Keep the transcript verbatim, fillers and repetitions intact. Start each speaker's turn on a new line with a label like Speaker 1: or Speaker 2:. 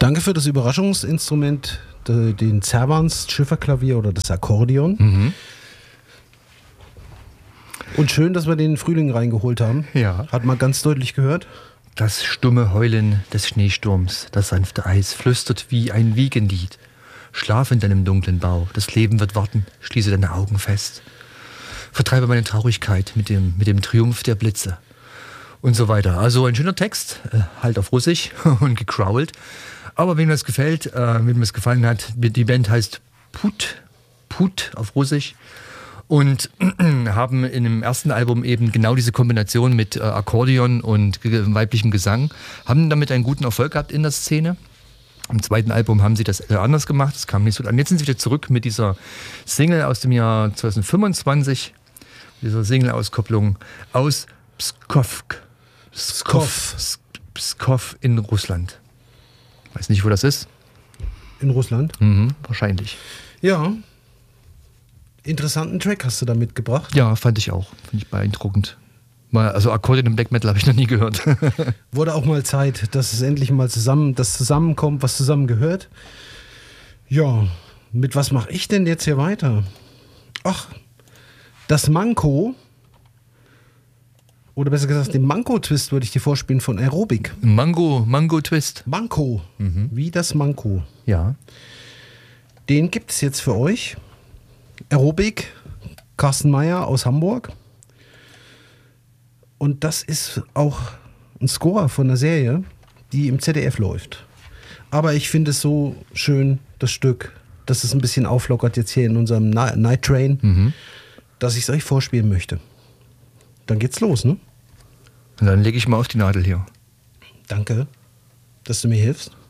Speaker 1: Danke für das Überraschungsinstrument, den Zervans Schifferklavier oder das Akkordeon.
Speaker 2: Mhm.
Speaker 1: Und schön, dass wir den Frühling reingeholt haben.
Speaker 2: Ja.
Speaker 1: Hat man ganz deutlich gehört.
Speaker 2: Das stumme Heulen des Schneesturms, das sanfte Eis flüstert wie ein Wiegenlied. Schlaf in deinem dunklen Bau, das Leben wird warten, schließe deine Augen fest. Vertreibe meine Traurigkeit mit dem, mit dem Triumph der Blitze. Und so weiter. Also ein schöner Text, äh, halt auf Russisch und gecrawlt. Aber wem das gefällt, äh, wem das gefallen hat, die Band heißt Put, Put auf Russisch. Und haben in dem ersten Album eben genau diese Kombination mit äh, Akkordeon und ge- weiblichem Gesang, haben damit einen guten Erfolg gehabt in der Szene. Im zweiten Album haben sie das äh, anders gemacht, das kam nicht so an. Jetzt sind sie wieder zurück mit dieser Single aus dem Jahr zwanzig fünfundzwanzig, dieser Single-Auskopplung aus Pskov. Pskov. Pskov in Russland. Weiß nicht, wo das ist.
Speaker 1: In Russland?
Speaker 2: Mhm, wahrscheinlich.
Speaker 1: Ja. Interessanten Track hast du da mitgebracht.
Speaker 2: Ja, fand ich auch. Finde ich beeindruckend. Mal, also Akkordeon im Black Metal habe ich noch nie gehört.
Speaker 1: Wurde auch mal Zeit, dass es endlich mal zusammen, das zusammenkommt, was zusammengehört. Ja, mit was mache ich denn jetzt hier weiter? Ach, das Manko, oder besser gesagt, den Manko-Twist würde ich dir vorspielen von Aerobic.
Speaker 2: Mango, Mango Twist.
Speaker 1: Manko, mhm. Wie das Manko.
Speaker 2: Ja.
Speaker 1: Den gibt es jetzt für euch. Aerobic, Carsten Meyer aus Hamburg. Und das ist auch ein Score von einer Serie, die im Z D F läuft. Aber ich finde es so schön, das Stück, dass es ein bisschen auflockert jetzt hier in unserem Night Train, mhm. dass ich es euch vorspielen möchte. Dann geht's los, ne?
Speaker 2: Und dann lege ich mal auf die Nadel hier.
Speaker 1: Danke, dass du mir hilfst.